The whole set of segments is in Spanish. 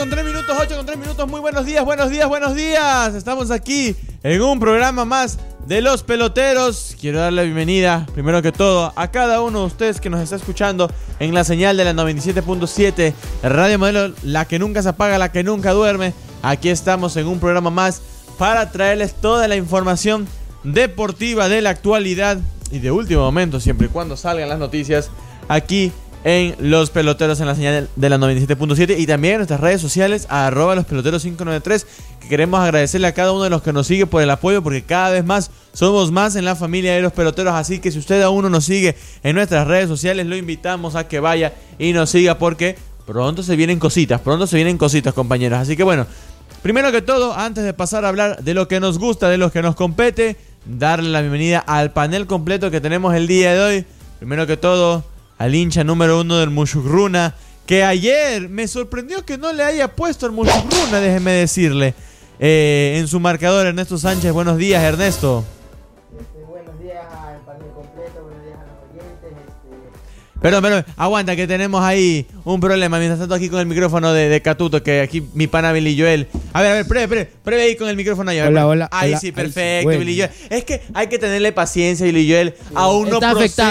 con 3 minutos, 8 con 3 minutos. Muy buenos días, buenos días, buenos días. Estamos aquí en un programa más de Los Peloteros. Quiero darle la bienvenida, primero que todo, a cada uno de ustedes que nos está escuchando en la señal de la 97.7 Radio Modelo, la que nunca se apaga, la que nunca duerme. Aquí estamos en un programa más para traerles toda la información deportiva de la actualidad y de último momento, siempre y cuando salgan las noticias, aquí en Los Peloteros en la señal de la 97.7 y también en nuestras redes sociales @lospeloteros593, que queremos agradecerle a cada uno de los que nos sigue por el apoyo, porque cada vez más somos más en la familia de Los Peloteros. Así que si usted aún no nos sigue en nuestras redes sociales, lo invitamos a que vaya y nos siga, porque pronto se vienen cositas, compañeros. Así que bueno, primero que todo, antes de pasar a hablar de lo que nos gusta, de lo que nos compete, darle la bienvenida al panel completo que tenemos el día de hoy. Primero que todo, al hincha número 1 del Muchugruna, que ayer me sorprendió que no le haya puesto el Muchugruna, déjeme decirle, en su marcador. Ernesto Sánchez, buenos días, Ernesto. Buenos días al panel completo, buenos días a los oyentes. Pero, aguanta, que tenemos ahí un problema. Mientras tanto, aquí con el micrófono de Catuto, que aquí mi pana Billy Joel. A ver, pruebe ahí con el micrófono allá. Hola. Ahí hola, sí, perfecto, bueno. Billy Joel. Es que hay que tenerle paciencia, Billy Joel. Aún no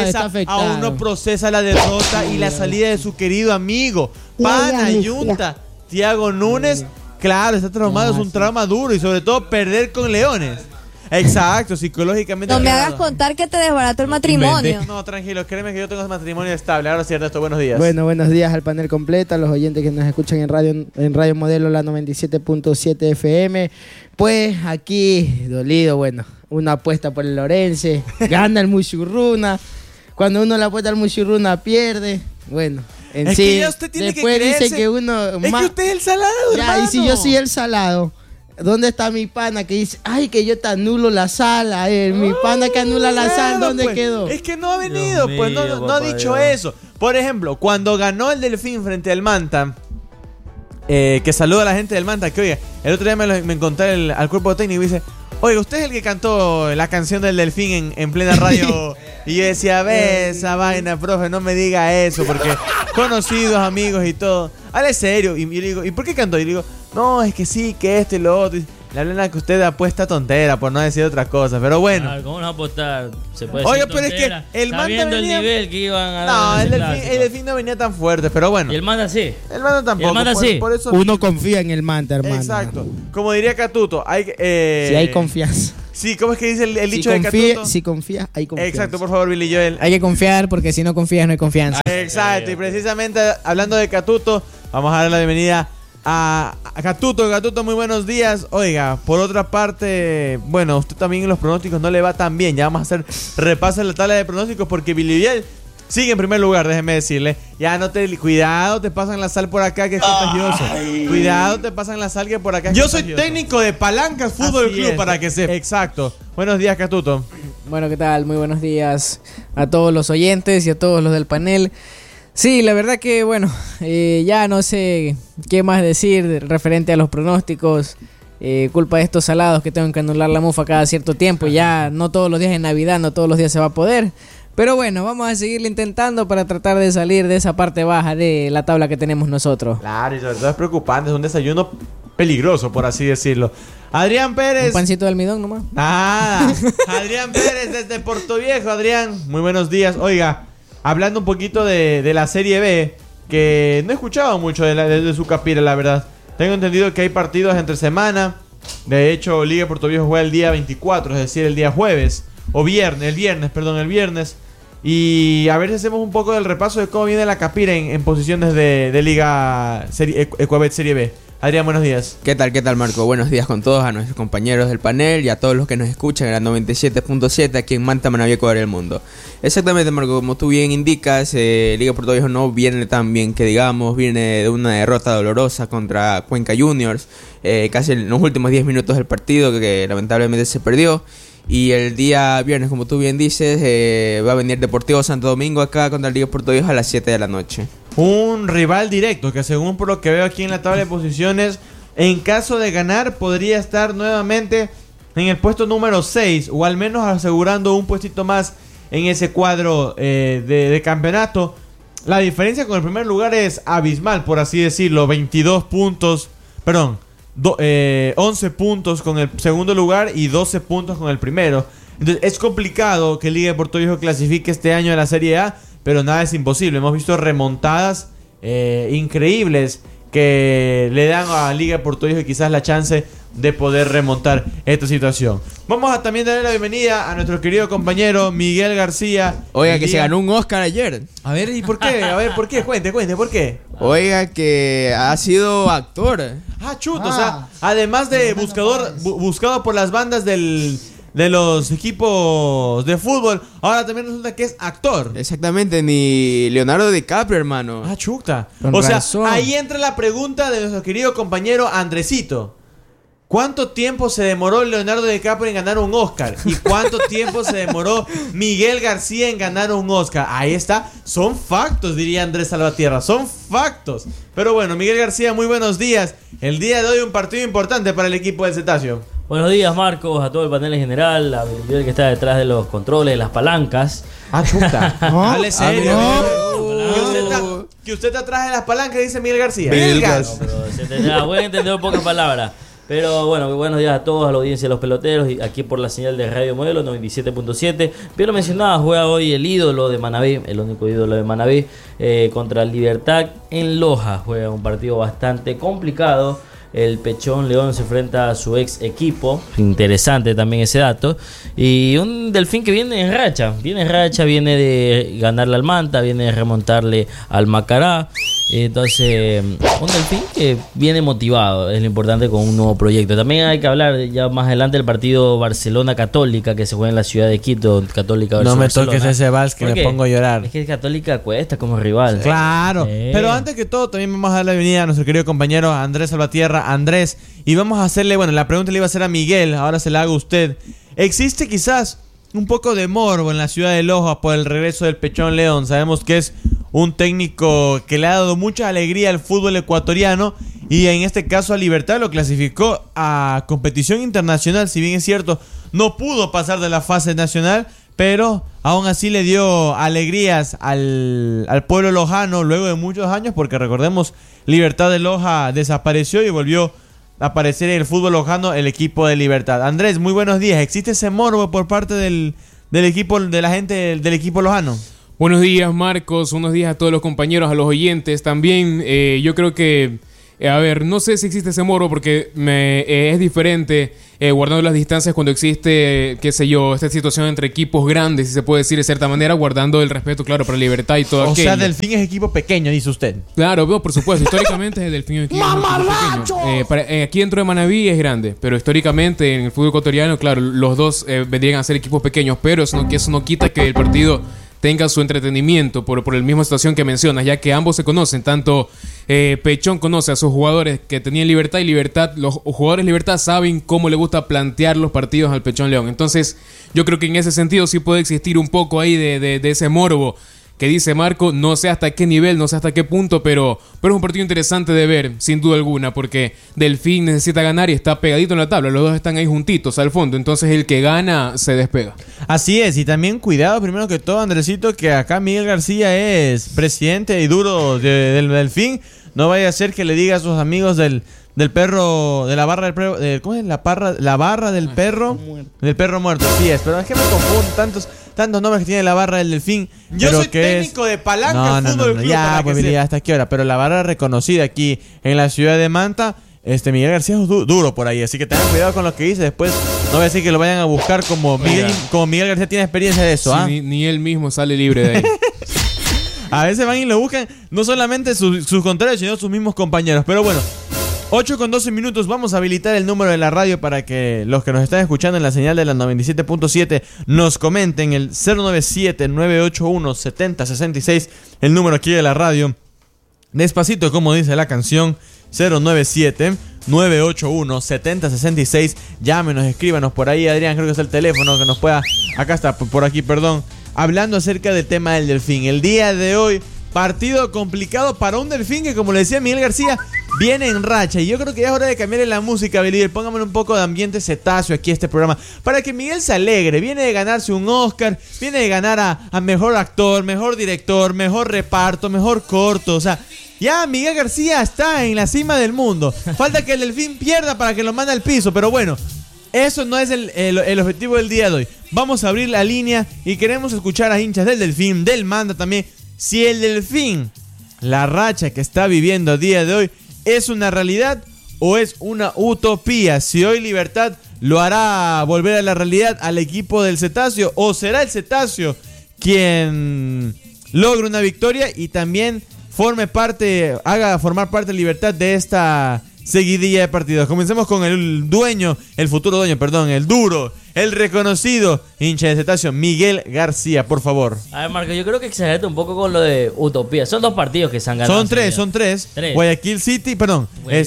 procesa la derrota y la salida de su querido amigo, pana Yunta, Thiago Núñez. Claro, está traumado, es un trauma duro, y sobre todo perder con Leones. Exacto, psicológicamente. No me hagas contar que te desbarató el matrimonio. No, tranquilo, créeme que yo tengo matrimonio estable. Ahora sí, Ernesto, buenos días. Bueno, buenos días al panel completo, a los oyentes que nos escuchan en Radio Modelo, la 97.7 FM. Pues aquí, dolido, bueno, una apuesta por el Orense, gana el Muchugruna. Cuando uno le apuesta al Muchugruna, pierde. Bueno, en es sí, que ya usted tiene después que dice que uno... Es que usted es el salado, ya, hermano. y si yo soy el salado, ¿dónde está mi pana que dice, ay, que yo te anulo la sal? Mi pana que anula la sal, ¿dónde pues, quedó? Es que no ha venido, Dios pues mío, no ha dicho Dios. eso. Por ejemplo, cuando ganó el Delfín frente al Manta, que saluda a la gente del Manta, que oiga, el otro día me encontré al cuerpo técnico y dice, oiga, usted es el que cantó la canción del Delfín en plena radio. Y yo decía, ve esa vaina, profe, no me diga eso, porque conocidos, amigos y todo. Hable serio. Y yo le digo, ¿y por qué cantó? Y le digo, no, es que sí, que esto y lo otro. Y la plena que usted apuesta tontera, por no decir otras cosas, pero bueno. Claro, ¿cómo no apostar? Se puede Oiga, decir pero es que tontera, el Manta sabiendo venía... el nivel que iban a No, dar en el ese clásico. Delfín no venía tan fuerte, pero bueno. Y el Manta sí. El Manta tampoco. El Manta sí. Por eso... Uno confía en el Manta, hermano. Exacto. Como diría Catuto, hay Si hay confianza. Sí, ¿cómo es que dice el dicho Si de Catuto? Si confías, hay confianza. Exacto, por favor, Billy Joel. Hay que confiar, porque si no confías no hay confianza. Exacto, y precisamente hablando de Catuto, vamos a darle la bienvenida a Catuto. Catuto, muy buenos días. Oiga, por otra parte, bueno, usted también en los pronósticos no le va tan bien. Ya vamos a hacer repaso en la tabla de pronósticos, porque Billy Joel sigue en primer lugar, déjeme decirle. Ya no te... Cuidado, te pasan la sal por acá, que es contagioso. Cuidado, te pasan la sal que por acá es Yo soy contagioso. técnico de Palancas Fútbol Así Club, es. para que sepa. Exacto. Buenos días, Catuto. Bueno, ¿qué tal? Muy buenos días a todos los oyentes y a todos los del panel. Sí, la verdad que, bueno, ya no sé qué más decir referente a los pronósticos. Culpa de estos salados que tengo que anular la mufa cada cierto tiempo. Ya no todos los días en Navidad, no todos los días se va a poder. Pero bueno, vamos a seguirle intentando para tratar de salir de esa parte baja de la tabla que tenemos nosotros. Claro, y sobre todo es preocupante, es un desayuno peligroso, por así decirlo. Adrián Pérez. Un pancito de almidón nomás. Nada. Adrián Pérez desde Puerto Viejo. Adrián, muy buenos días. Oiga, hablando un poquito de la Serie B, que no he escuchado mucho de su capira, la verdad. Tengo entendido que hay partidos entre semana. De hecho, Liga de Puerto Viejo juega el día 24, es decir, el día jueves. O viernes, el viernes. Y a ver si hacemos un poco del repaso de cómo viene la capira en posiciones de Liga Ecuabet Serie B. Adrián, buenos días. ¿Qué tal, Marco? Buenos días con todos, a nuestros compañeros del panel y a todos los que nos escuchan en la 97.7 aquí en Manta, Manabí, Ecuador, el mundo. Exactamente, Marco, como tú bien indicas, Liga Puerto Viejo no viene tan bien que digamos, viene de una derrota dolorosa contra Cuenca Juniors, casi en los últimos 10 minutos del partido, que lamentablemente se perdió. Y el día viernes, como tú bien dices, va a venir Deportivo Santo Domingo acá contra el Liga Puerto Viejo a las 7 de la noche. Un rival directo que, según por lo que veo aquí en la tabla de posiciones, en caso de ganar podría estar nuevamente en el puesto número 6, o al menos asegurando un puestito más en ese cuadro de campeonato. la diferencia con el primer lugar es abismal, por así decirlo. 22 puntos, perdón, 11 puntos con el segundo lugar y 12 puntos con el primero. Entonces es complicado que Liga de Puerto Viejo clasifique este año a la Serie A, pero nada es imposible. Hemos visto remontadas increíbles que le dan a Liga de Puerto Viejo quizás la chance de poder remontar esta situación. Vamos a también darle la bienvenida a nuestro querido compañero Miguel García. Oiga, que se ganó un Oscar ayer. A ver, ¿y por qué? A ver, ¿por qué? Cuente, ¿por qué? Oiga, que ha sido actor. Ah, chuto, o sea, además de buscado por las bandas de los equipos de fútbol, ahora también resulta que es actor. Exactamente, ni Leonardo DiCaprio, hermano. Ah, chuta. Con O sea, razón. ahí entra la pregunta de nuestro querido compañero Andresito. ¿Cuánto tiempo se demoró Leonardo DiCaprio en ganar un Oscar? ¿Y cuánto tiempo se demoró Miguel García en ganar un Oscar? Ahí está. Son factos, diría Andrés Salvatierra. Son factos. Pero bueno, Miguel García, muy buenos días. El día de hoy un partido importante para el equipo del Cetáceo. Buenos días, Marcos, a todo el panel en general, a Miguel que está detrás de los controles, las palancas. Ah, chuta. Hable serio. no. Que usted está atrás de las palancas, dice Miguel García. Vilgas. No, pero se entenderá, voy a entender pocas palabras. Pero bueno, buenos días a todos, a la audiencia de los peloteros, y aquí por la señal de Radio Modelo 97.7. Bien lo mencionaba, juega hoy el ídolo de Manabí, el único ídolo de Manabí, contra Libertad en Loja. Juega un partido bastante complicado. El Pechón León se enfrenta a su ex equipo. Interesante también ese dato. Y un Delfín que viene en racha. Viene de ganarle al Manta, viene de remontarle al Macará. Entonces, un Delfín que viene motivado, es lo importante, con un nuevo proyecto. También hay que hablar ya más adelante del partido Barcelona-Católica que se juega en la ciudad de Quito. Católica versus No me Barcelona. toques ese vals que ¿Por me qué? pongo a llorar. Es que Católica cuesta como rival. Claro, pero antes que todo también vamos a dar la bienvenida a nuestro querido compañero Andrés Salvatierra. Andrés, y vamos a hacerle, bueno, la pregunta le iba a hacer a Miguel, ahora se la hago a usted. ¿Existe quizás un poco de morbo en la ciudad de Loja por el regreso del Pechón León? Sabemos que es un técnico que le ha dado mucha alegría al fútbol ecuatoriano y en este caso a Libertad lo clasificó a competición internacional. Si bien es cierto, no pudo pasar de la fase nacional, pero aún así le dio alegrías al pueblo lojano luego de muchos años, porque recordemos, Libertad de Loja desapareció y volvió a aparecer en el fútbol lojano el equipo de Libertad. Andrés, muy buenos días. ¿Existe ese morbo por parte del equipo, de la gente del equipo lojano? Buenos días, Marcos. Buenos días a todos los compañeros, a los oyentes. También yo creo que, a ver, no sé si existe ese morbo porque es diferente guardando las distancias cuando existe, qué sé yo, esta situación entre equipos grandes, si se puede decir de cierta manera, guardando el respeto, claro, para Libertad y todo aquello. O sea, Delfín es equipo pequeño, dice usted. Claro, no, por supuesto, históricamente el Delfín es equipo pequeño. Aquí dentro de Manabí es grande, pero históricamente en el fútbol ecuatoriano, claro, los dos vendrían a ser equipos pequeños, pero eso no quita que el partido tenga su entretenimiento por la misma situación que mencionas, ya que ambos se conocen. Tanto Pechón conoce a sus jugadores que tenían Libertad, y los jugadores Libertad saben cómo le gusta plantear los partidos al Pechón León. Entonces yo creo que en ese sentido sí puede existir un poco ahí de ese morbo que dice Marco. No sé hasta qué nivel, no sé hasta qué punto, pero es un partido interesante de ver, sin duda alguna, porque Delfín necesita ganar y está pegadito en la tabla. Los dos están ahí juntitos al fondo, entonces el que gana se despega. Así es, y también cuidado, primero que todo, Andresito, que acá Miguel García es presidente y duro del Delfín. No vaya a ser que le diga a sus amigos del perro, de la barra del perro, ¿cómo es? La barra del perro, del perro muerto. Sí es, pero es que me confundo tantos nombres que tiene la barra del Delfín. Yo soy técnico de palanca fútbol club. Ya, pues mira, hasta qué hora, pero la barra reconocida aquí en la ciudad de Manta. Miguel García es duro por ahí, así que tengan cuidado con lo que dice. Después no voy a decir que lo vayan a buscar como Miguel García tiene experiencia de eso. Sí, ni él mismo sale libre de ahí. A veces van y lo buscan no solamente sus contrarios, sino sus mismos compañeros. Pero bueno, 8:12, vamos a habilitar el número de la radio para que los que nos están escuchando en la señal de la 97.7 nos comenten. El 097-981-7066, el número aquí de la radio. Despacito, como dice la canción, 097-981-7066. Llámenos, escríbanos por ahí. Adrián, creo que es el teléfono que nos pueda... Acá está, por aquí, perdón. Hablando acerca del tema del Delfín. El día de hoy partido complicado para un Delfín que, como le decía Miguel García, viene en racha. Y yo creo que ya es hora de cambiarle la música, Belíder. Póngame un poco de ambiente cetáceo aquí a este programa, para que Miguel se alegre. Viene de ganarse un Oscar, viene de ganar a mejor actor, mejor director, mejor reparto, mejor corto. O sea, ya Miguel García está en la cima del mundo. Falta que el Delfín pierda para que lo mande al piso, pero bueno, eso no es el objetivo del día de hoy. Vamos a abrir la línea y queremos escuchar a hinchas del Delfín, del Manda también. Si el Delfín, la racha que está viviendo a día de hoy, es una realidad o es una utopía. Si hoy Libertad lo hará volver a la realidad al equipo del Cetáceo, o será el Cetáceo quien logre una victoria y también haga formar parte de Libertad de esta seguidilla de partidos. Comencemos con el futuro dueño, el duro, el reconocido hincha de Cetáceo, Miguel García, por favor. A ver, Marco, yo creo que exageraste un poco con lo de utopía. Son 2 partidos que se han ganado. Son tres. Guayaquil City, perdió.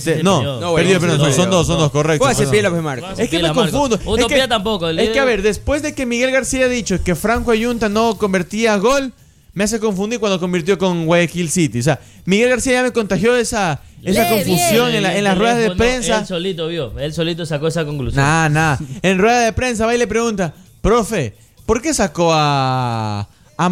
Son dos, correcto. ¿Cuál se pila, pues, Marco? Es que me confundo. Utopía tampoco. Es que, a ver, después de que Miguel García ha dicho que Franco Ayunta no convertía gol, me hace confundir cuando convirtió con Guayaquil City. O sea, Miguel García ya me contagió esa confusión en las ruedas de prensa. Él solito sacó esa conclusión. Nada. En rueda de prensa va y le pregunta, profe, ¿por qué sacó a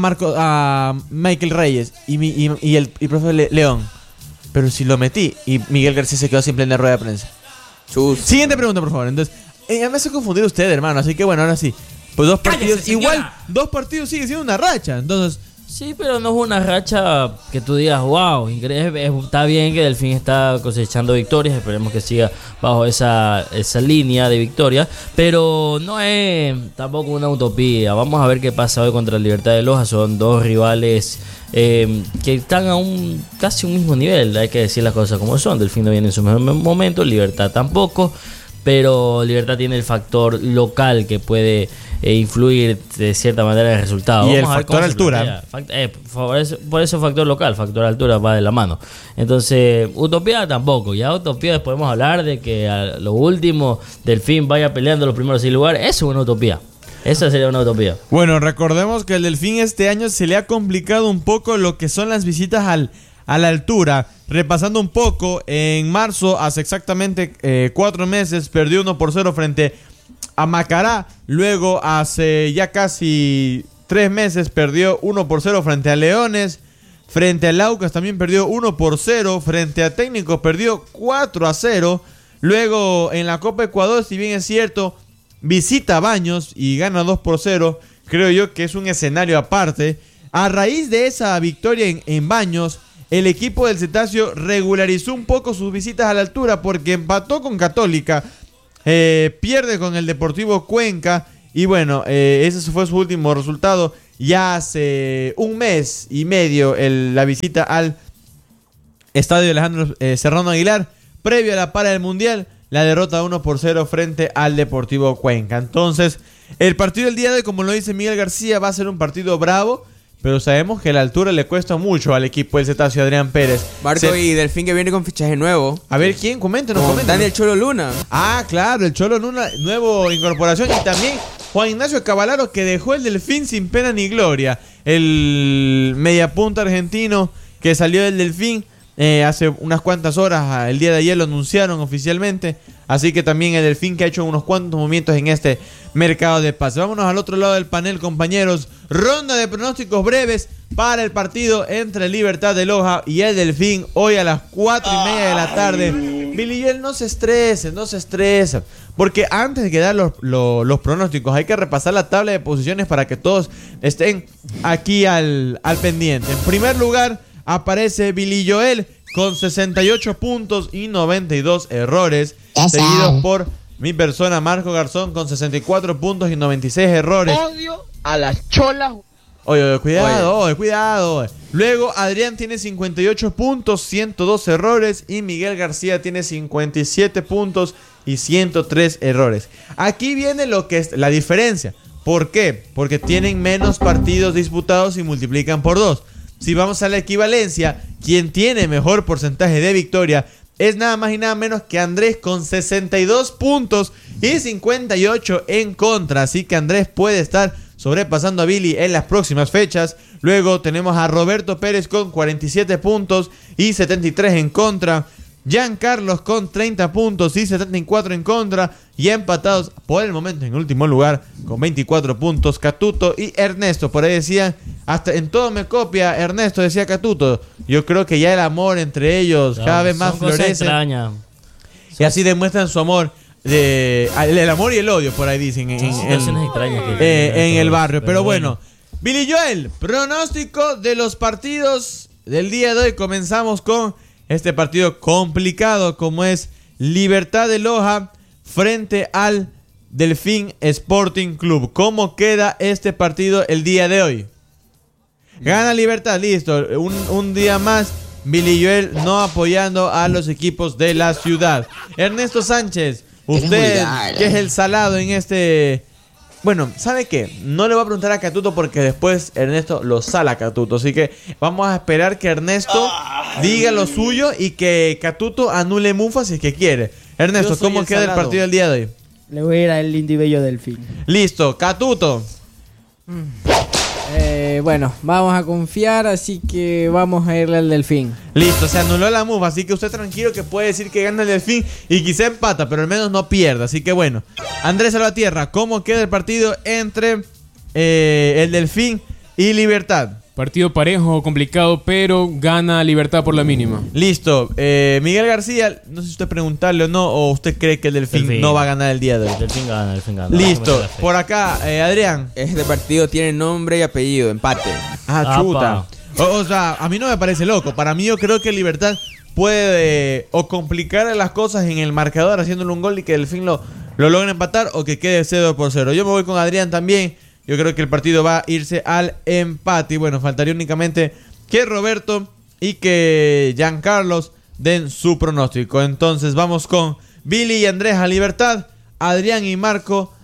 Michael Reyes y el profe León? Pero si lo metí. Y Miguel García se quedó simple en la rueda de prensa. Siguiente pregunta, por favor. Entonces, me hace confundir usted, hermano. Así que bueno, ahora sí. Pues 2 partidos. Cállese, igual, 2 partidos sigue siendo una racha. Entonces, sí, pero no es una racha que tú digas, wow, increíble. Está bien que Delfín está cosechando victorias. Esperemos que siga bajo esa línea de victorias. Pero no es tampoco una utopía. Vamos a ver qué pasa hoy contra el Libertad de Loja. Son 2 rivales que están a casi un mismo nivel. Hay que decir las cosas como son. Delfín no viene en su mejor momento, Libertad tampoco. Pero Libertad tiene el factor local que puede influir de cierta manera en el resultado. Y el factor altura. Por eso factor local, factor altura va de la mano. Entonces, utopía tampoco. Ya utopía podemos hablar de que a lo último Delfín vaya peleando los primeros 6 lugares. Eso es una utopía. Esa sería una utopía. Bueno, recordemos que el Delfín este año se le ha complicado un poco lo que son las visitas a la altura. Repasando un poco, en marzo, hace exactamente 4 meses, perdió 1-0 frente a Macará. Luego, hace ya casi 3 meses, perdió 1-0 frente a Leones. Frente a Laucas también perdió 1-0. Frente a Técnico perdió 4-0. Luego, en la Copa Ecuador, si bien es cierto, visita a Baños y gana 2-0. Creo yo que es un escenario aparte. A raíz de esa victoria en Baños, el equipo del Cetáceo regularizó un poco sus visitas a la altura porque empató con Católica, pierde con el Deportivo Cuenca y bueno, ese fue su último resultado. Ya hace 1 mes y medio la visita al estadio Alejandro Serrano Aguilar, previo a la para del Mundial, la derrota 1-0 frente al Deportivo Cuenca. Entonces, el partido del día de hoy, como lo dice Miguel García, va a ser un partido bravo. Pero sabemos que la altura le cuesta mucho al equipo del Cetáceo Adrián Pérez. Marco, y Delfín que viene con fichaje nuevo. A ver, ¿quién? Coméntenos. Daniel Cholo Luna. Ah, claro, el Cholo Luna, nuevo incorporación. Y también Juan Ignacio Cavalaro, que dejó el Delfín sin pena ni gloria. El mediapunta argentino que salió del Delfín hace unas cuantas horas. El día de ayer lo anunciaron oficialmente. Así que también el Delfín que ha hecho unos cuantos movimientos en este mercado de pases. Vámonos al otro lado del panel, compañeros. Ronda de pronósticos breves para el partido entre Libertad de Loja y el Delfín. Hoy a las 4:30 de la tarde. Billy, no se estrese. Porque antes de que dar los pronósticos, hay que repasar la tabla de posiciones para que todos estén aquí al pendiente. En primer lugar aparece Billy Joel con 68 puntos y 92 errores. Seguidos por mi persona, Marco Garzón, con 64 puntos y 96 errores. Odio a las cholas. Oye, cuidado. Luego Adrián tiene 58 puntos, 102 errores. Y Miguel García tiene 57 puntos y 103 errores. Aquí viene lo que es la diferencia. ¿Por qué? Porque tienen menos partidos disputados y multiplican por 2. Si vamos a la equivalencia, quien tiene mejor porcentaje de victoria es nada más y nada menos que Andrés con 62 puntos y 58 en contra. Así que Andrés puede estar sobrepasando a Billy en las próximas fechas. Luego tenemos a Roberto Pérez con 47 puntos y 73 en contra. Giancarlos con 30 puntos y 74 en contra. Y empatados por el momento en último lugar con 24 puntos Catuto y Ernesto. Por ahí decían, hasta en todo me copia Ernesto, decía Catuto. Yo creo que ya el amor entre ellos cada vez más florece. Y así demuestran su amor. El amor y el odio, por ahí dicen en el barrio. Pero bueno, Billy Joel, pronóstico de los partidos del día de hoy. Comenzamos con este partido complicado como es Libertad de Loja frente al Delfín Sporting Club. ¿Cómo queda este partido el día de hoy? Gana Libertad, listo. Un día más Billy Joel no apoyando a los equipos de la ciudad. Ernesto Sánchez, usted que es el salado en este... Bueno, ¿sabe qué? No le voy a preguntar a Catuto porque después Ernesto lo sala a Catuto. Así que vamos a esperar que Ernesto diga lo suyo y que Catuto anule Mufa si es que quiere. Ernesto, ¿cómo queda el partido del día de hoy? Le voy a ir al lindo y bello Delfín. Listo, Catuto. Bueno, vamos a confiar, así que vamos a irle al Delfín. Listo, se anuló la Mufa, así que usted tranquilo que puede decir que gana el Delfín y quizá empata, pero al menos no pierda. Así que bueno, Andrés Salvatierra, ¿cómo queda el partido entre el Delfín y Libertad? Partido parejo, complicado, pero gana Libertad por la mínima. Listo. Miguel García, no sé si usted preguntarle o no, o usted cree que el Delfín no va a ganar el día de hoy. Delfín gana. Listo. Por acá, Adrián. Este partido tiene nombre y apellido, empate. Chuta. O sea, a mí no me parece loco. Para mí yo creo que Libertad puede o complicar las cosas en el marcador haciéndole un gol y que el Delfín lo logre empatar o que quede 0-0. Yo me voy con Adrián también. Yo creo que el partido va a irse al empate. Y bueno, faltaría únicamente que Roberto y que Giancarlos den su pronóstico. Entonces vamos con Billy y Andrés a Libertad, Adrián y Marco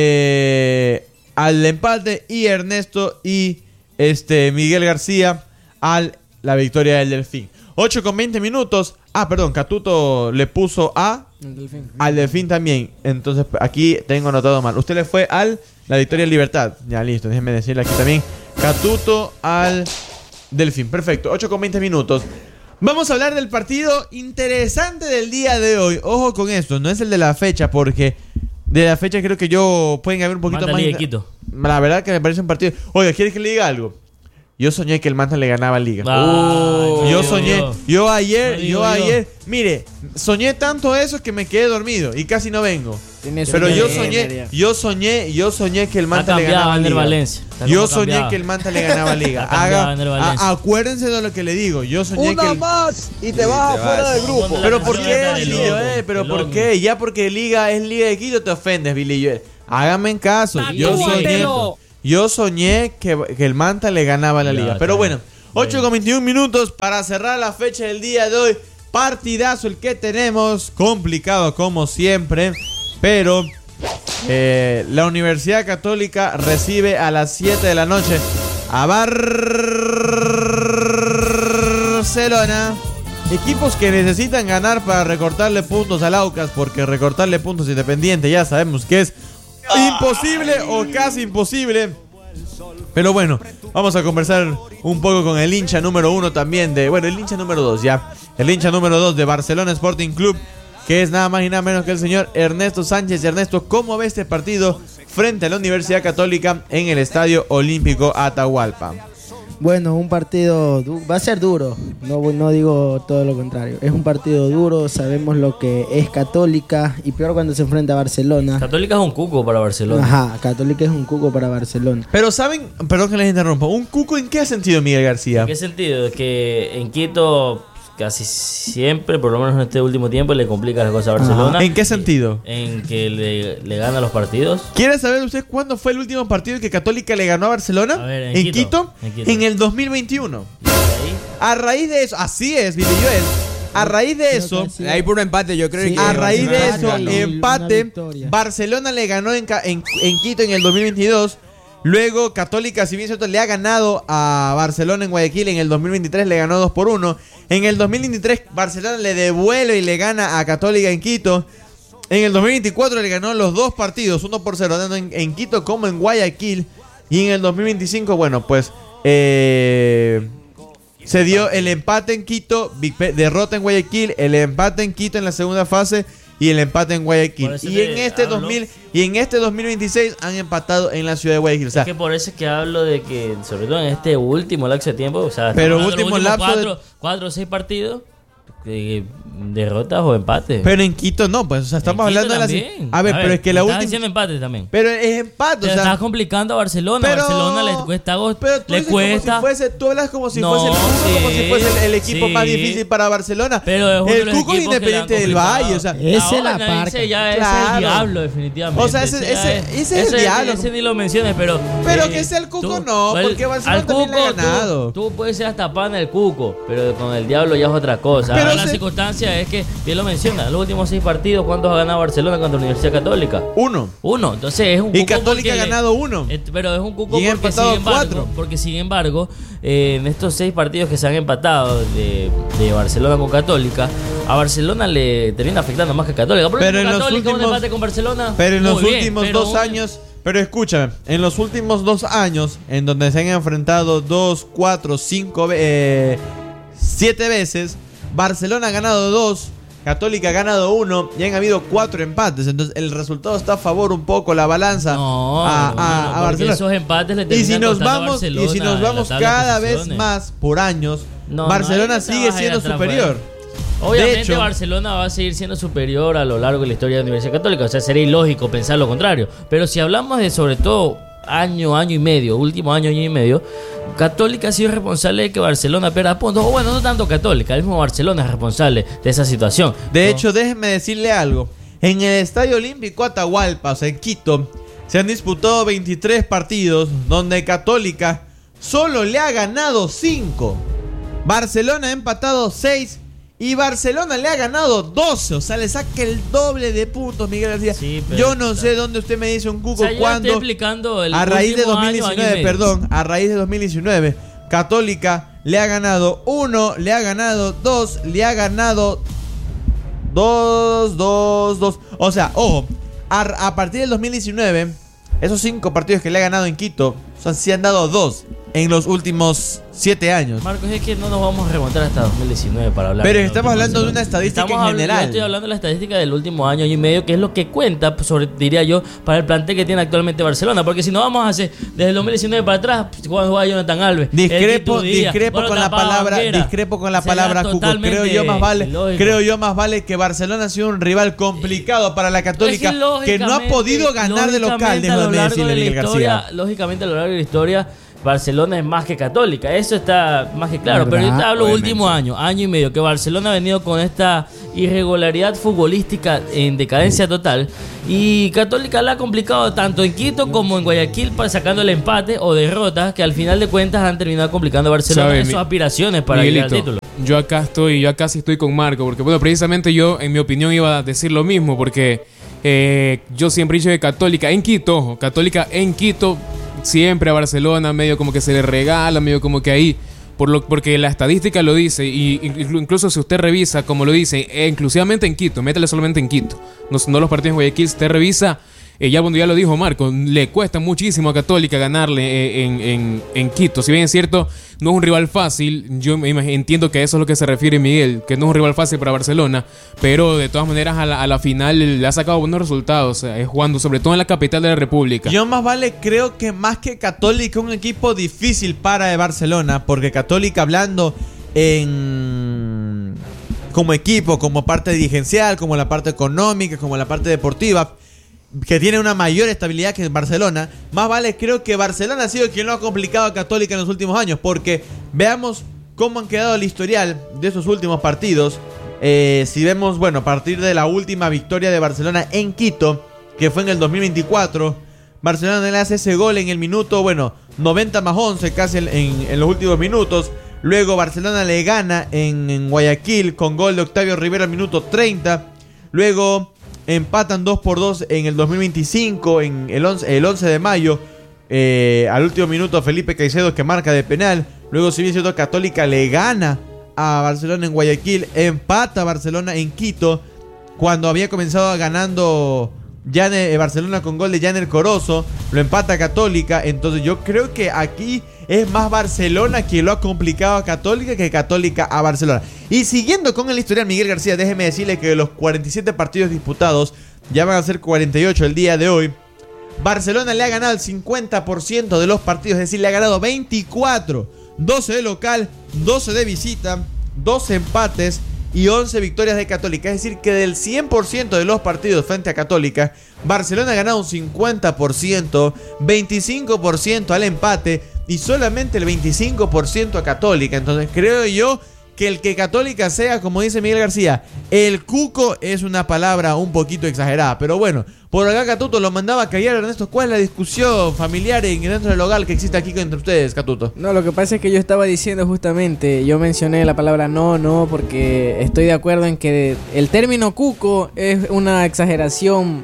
al empate y Ernesto y Miguel García a la victoria del Delfín. 8:20 minutos. Perdón, Catuto le puso al Delfín también. Entonces aquí tengo anotado mal. Usted le fue la victoria de Libertad. Ya listo, déjenme decirle aquí también. Catuto al Delfín. Perfecto, 8:20 minutos. Vamos a hablar del partido interesante del día de hoy. Ojo con esto, no es el de la fecha, porque de la fecha creo que pueden haber un poquito más. La verdad que me parece un partido. Oiga, ¿quieres que le diga algo? Yo soñé que el Manta le ganaba a Liga. Yo soñé. Yo ayer, mire, soñé tanto eso que me quedé dormido y casi no vengo. Pero yo soñé que el Manta le ganaba a Liga. Yo soñé que el Manta le ganaba a Liga. Acuérdense de lo que le digo. Yo soñé que más y te vas afuera del grupo. Pero ¿por qué, Billy Joel? Pero ¿por qué? Ya porque Liga es Liga de Quito te ofendes, Billy Joel. Háganme caso. Yo soñé que el Manta le ganaba a la Liga. Pero bueno, 8:21 minutos para cerrar la fecha del día de hoy. Partidazo el que tenemos. Complicado como siempre. Pero la Universidad Católica recibe a las 7 de la noche a Barcelona. Equipos que necesitan ganar para recortarle puntos al Aucas. Porque recortarle puntos a Independiente ya sabemos que es imposible o casi imposible. Pero bueno, vamos a conversar un poco con el hincha número 1 también el hincha número 2 ya. El hincha número 2 de Barcelona Sporting Club, que es nada más y nada menos que el señor Ernesto Sánchez. Ernesto, ¿cómo ve este partido frente a la Universidad Católica en el Estadio Olímpico Atahualpa? Bueno, un partido va a ser duro, no digo todo lo contrario. Es un partido duro, sabemos lo que es Católica y peor cuando se enfrenta a Barcelona. Católica es un cuco para Barcelona. Ajá, Católica es un cuco para Barcelona. Pero saben, perdón que les interrumpa, ¿un cuco en qué sentido, Miguel García? ¿En qué sentido? Que en Quito casi siempre, por lo menos en este último tiempo, le complica las cosas a Barcelona. ¿En qué sentido? En que le gana los partidos. ¿Quiere saber usted cuándo fue el último partido que Católica le ganó a Barcelona? A ver, ¿En Quito? En el 2021. A raíz de eso, así es, Billy Joel. A raíz de eso, hay puro empate, yo creo. Sí, que a raíz de Barcelona eso, ganó. empate. Barcelona le ganó en Quito en el 2022. Luego Católica, si bien cierto, le ha ganado a Barcelona en Guayaquil. En el 2023 le ganó 2-1. En el 2023 Barcelona le devuelve y le gana a Católica en Quito. En el 2024 le ganó los dos partidos, 1-0, tanto en Quito como en Guayaquil. Y en el 2025, bueno, pues se dio el empate en Quito, derrota en Guayaquil, el empate en Quito en la segunda fase y el empate en Guayaquil. Y en este 2026 han empatado en la ciudad de Guayaquil. O sea, es que por eso es que hablo de que, sobre todo en este último lapso de tiempo, o sea, pero último lapso 4 o 6 partidos, derrotas o empates. Pero en Quito no, pues, o sea, estamos hablando de la... A ver, pero es que la última... Estás diciendo empate también. Pero es empate, o sea... estás complicando a Barcelona. Pero... Barcelona le cuesta... Pero tú le cuesta... Como si fuese, tú hablas como si fuese el equipo más difícil para Barcelona. Pero el Cuco es Independiente del Valle, o sea... Esa es la parte. Ya ese es el diablo, definitivamente. O sea, ese es el diablo. Ese ni lo menciones, pero... Pero que sea el Cuco no, porque Barcelona también le ha ganado. Tú puedes ser hasta pana el Cuco, pero con el diablo ya es otra cosa. Ahora la circunstancia es que, bien lo menciona, los últimos 6 partidos, ¿cuántos ha ganado Barcelona contra la Universidad Católica? 1. Entonces es un Cuco. Y Católica ha ganado 1. Pero es un Cuco y porque sin embargo, en estos 6 partidos que se han empatado de Barcelona con Católica, a Barcelona le termina afectando más que a Católica. Pero en Católica, los últimos, un empate con Barcelona. Pero en los últimos 2 años. Pero escúchame, en los últimos 2 años, en donde se han enfrentado 2, 4, 5, 7 veces, Barcelona ha ganado 2, Católica ha ganado 1 y han habido 4 empates. Entonces el resultado está a favor un poco, la balanza a Barcelona. Esos empates le terminan costando a Barcelona. Y si nos vamos cada vez más por años, Barcelona sigue siendo superior. Obviamente de hecho, Barcelona va a seguir siendo superior a lo largo de la historia de la Universidad Católica. O sea, sería ilógico pensar lo contrario. Pero si hablamos de sobre todo año y medio, último año y medio, Católica ha sido responsable de que Barcelona pierda puntos. O bueno, no tanto Católica, el mismo Barcelona es responsable de esa situación. De hecho, déjenme decirle algo. En el Estadio Olímpico Atahualpa, o sea, en Quito, se han disputado 23 partidos donde Católica solo le ha ganado 5. Barcelona ha empatado 6 y Barcelona le ha ganado 12. O sea, le saca el doble de puntos, Miguel García. Sí, yo no sé dónde usted me dice un Cuco, cuando a raíz de 2019, a raíz de 2019, Católica le ha ganado 1, le ha ganado 2, le ha ganado 2. O sea, ojo, a partir del 2019, esos 5 partidos que le ha ganado en Quito, se han dado 2 en los últimos 7 años. Marcos, es que no nos vamos a remontar hasta 2019 para hablar. Pero estamos hablando de una estadística en general. Yo estoy hablando de la estadística del último año y medio, que es lo que cuenta, diría yo, para el plantel que tiene actualmente Barcelona. Porque si no vamos a hacer desde el 2019 para atrás, cuando jugaba Jonathan Alves. Discrepo con la palabra Cuco. Creo yo más vale que Barcelona ha sido un rival complicado para la Católica, que no ha podido ganar de local, déjame decirle, Miguel García. Lógicamente, a lo largo de la historia, Barcelona es más que Católica, eso está más que claro. ¿Verdad? Pero yo te hablo último año y medio, que Barcelona ha venido con esta irregularidad futbolística en decadencia total, y Católica la ha complicado tanto en Quito como en Guayaquil, sacando el empate o derrotas que al final de cuentas han terminado complicando a Barcelona en sus aspiraciones para llegar al título. Yo acá sí estoy con Marco, porque bueno, precisamente yo en mi opinión iba a decir lo mismo, porque yo siempre he dicho que Católica en Quito siempre a Barcelona medio como que se le regala, medio como que ahí, porque la estadística lo dice, y incluso si usted revisa, como lo dice, inclusivamente en Quito, métale solamente en Quito, no los partidos en Guayaquil, si usted revisa, ya lo dijo Marco, le cuesta muchísimo a Católica ganarle en Quito. Si bien es cierto, no es un rival fácil, yo entiendo que eso es lo que se refiere Miguel, que no es un rival fácil para Barcelona, pero de todas maneras a la final le ha sacado buenos resultados, jugando sobre todo en la capital de la República. Yo más vale creo que más que Católica un equipo difícil para Barcelona, porque Católica, hablando como equipo, como parte dirigencial, como la parte económica, como la parte deportiva, que tiene una mayor estabilidad que Barcelona, más vale creo que Barcelona ha sido quien lo ha complicado a Católica en los últimos años, porque veamos cómo han quedado el historial de esos últimos partidos. Si vemos, bueno, a partir de la última victoria de Barcelona en Quito, que fue en el 2024, Barcelona le hace ese gol en el minuto, 90 más 11, casi en los últimos minutos. Luego Barcelona le gana en Guayaquil con gol de Octavio Rivera al minuto 30. Luego empatan 2-2 en el 2025, en el 11 de mayo. Al último minuto Felipe Caicedo, que marca de penal. Luego, si bien cierto, Católica le gana a Barcelona en Guayaquil. Empata Barcelona en Quito, cuando había comenzado ganando Barcelona con gol de Janer Corozo, lo empata Católica. Entonces yo creo que aquí es más Barcelona quien lo ha complicado a Católica que Católica a Barcelona. Y siguiendo con el historial, Miguel García, déjeme decirle que de los 47 partidos disputados, ya van a ser 48 el día de hoy, Barcelona le ha ganado el 50% de los partidos, es decir, le ha ganado 24, 12 de local, 12 de visita, 12 empates y 11 victorias de Católica. Es decir, que del 100% de los partidos frente a Católica, Barcelona ha ganado un 50%, 25% al empate y solamente el 25% a Católica. Entonces creo yo que el que Católica sea, como dice Miguel García, el cuco es una palabra un poquito exagerada. Pero bueno, por acá Catuto lo mandaba a callar. Ernesto, ¿cuál es la discusión familiar dentro del hogar que existe aquí entre ustedes, Catuto? No, lo que pasa es que yo estaba diciendo justamente, yo mencioné la palabra no, porque estoy de acuerdo en que el término cuco es una exageración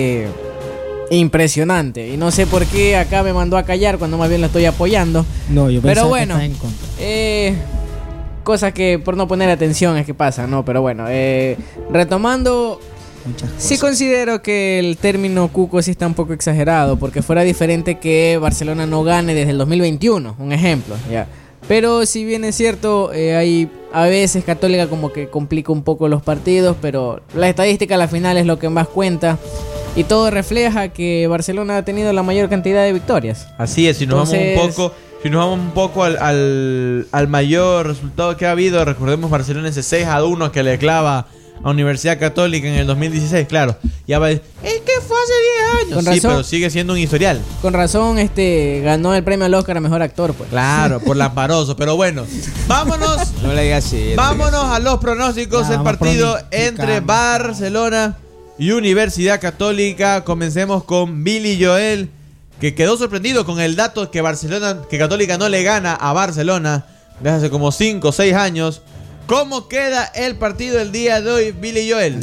impresionante. Y no sé por qué acá me mandó a callar cuando más bien lo estoy apoyando. No, yo pensaba pero bueno, que estás en contra. Cosas que por no poner atención es que pasan, ¿no? Pero bueno, retomando, sí considero que el término cuco sí está un poco exagerado, porque fuera diferente que Barcelona no gane desde el 2021, un ejemplo, ya. Pero si bien es cierto, hay a veces Católica como que complica un poco los partidos, pero la estadística a la final es lo que más cuenta. Y todo refleja que Barcelona ha tenido la mayor cantidad de victorias. Así es, si nos vamos un poco al mayor resultado que ha habido, recordemos Barcelona ese 6-1 que le clava a Universidad Católica en el 2016, claro. Ya va a decir, es que fue hace 10 años. Con sí, razón, pero sigue siendo un historial. Con razón, ganó el premio al Oscar a Mejor Actor, pues. Claro, por lamparoso, pero bueno. Vámonos. No le digas así. Vámonos a los pronósticos del partido entre Barcelona y Universidad Católica. Comencemos con Billy Joel, que quedó sorprendido con el dato que Católica no le gana a Barcelona desde hace como 5 o 6 años. ¿Cómo queda el partido el día de hoy, Billy Joel?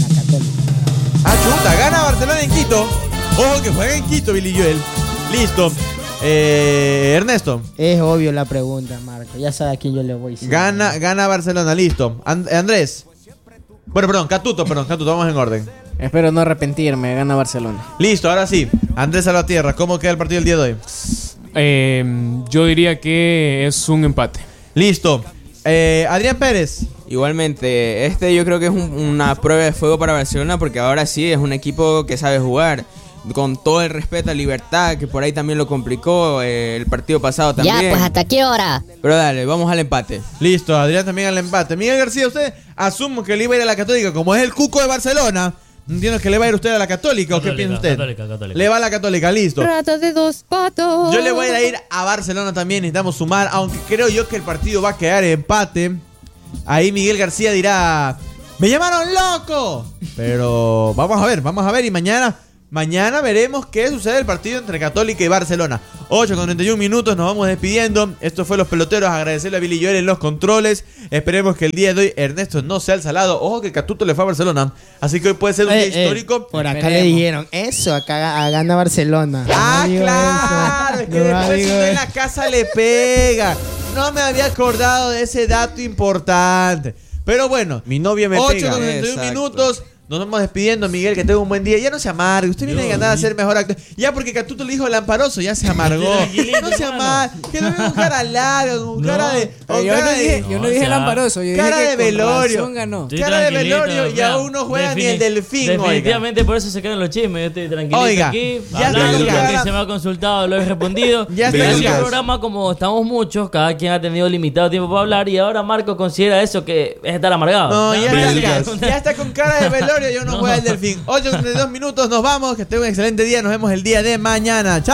Chuta, gana Barcelona en Quito. Ojo que juega en Quito, Billy Joel. Listo. Ernesto. Es obvio la pregunta, Marco. Ya sabe a quién yo le voy. Gana Barcelona, listo. Andrés. Bueno, Catuto, vamos en orden. Espero no arrepentirme, gana Barcelona. Listo, ahora sí. Andrés Salvatierra, ¿cómo queda el partido el día de hoy? Yo diría que es un empate. Listo. Adrián Pérez. Igualmente, yo creo que es una prueba de fuego para Barcelona, porque ahora sí es un equipo que sabe jugar. Con todo el respeto a Libertad, que por ahí también lo complicó el partido pasado también. Ya, pues hasta qué hora. Pero dale, vamos al empate. Listo, Adrián también al empate. Miguel García, usted asumo que le iba a ir a la Católica, como es el cuco de Barcelona. Entiendo que le va a ir usted a la Católica, ¿o qué piensa usted? Católica. Le va a la Católica, listo. Rata de dos patos. Yo le voy a ir a Barcelona también, necesitamos sumar, aunque creo yo que el partido va a quedar empate. Ahí Miguel García dirá, ¡me llamaron loco! Pero vamos a ver y Mañana veremos qué sucede el partido entre Católica y Barcelona. 8:31 minutos, nos vamos despidiendo. Esto fue Los Peloteros, agradecerle a Billy Joel en los controles. Esperemos que el día de hoy Ernesto no sea el salado. Ojo que Catuto le fue a Barcelona, así que hoy puede ser un día histórico. Por acá le dijeron eso, acá gana Barcelona. Claro, es que después uno en la casa le pega. No me había acordado de ese dato importante. Pero bueno, mi novia me pega. 8:31 minutos. Nos vamos despidiendo, Miguel, que tenga un buen día. Ya no se amargue, usted viene a ganar a ser mejor actor. Ya porque Catuto le dijo lamparoso, ya se amargó. No se amargue, que lo veo con cara larga, con cara de... Yo no dije lamparoso, yo cara dije de velorio. Ganó. Cara de velorio y aún no juega ni el delfín. Definitivamente por eso se quedan los chismes. Yo estoy tranquilito aquí. Ya hablando está lo que se me ha consultado, lo he respondido. Ya está en el programa, como estamos muchos, cada quien ha tenido limitado tiempo para hablar. Y ahora Marco considera eso que es estar amargado. No, ya está con cara de velorio. Yo no juego el delfín. 8:32 minutos, nos vamos. Que tenga un excelente día. Nos vemos el día de mañana. Chao.